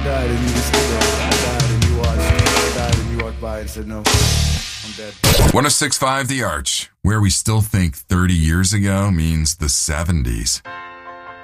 died and you just, I died and you watched. I died and you walked by and said, no, I'm dead. 106.5 The Arch, where we still think 30 years ago means the 70s.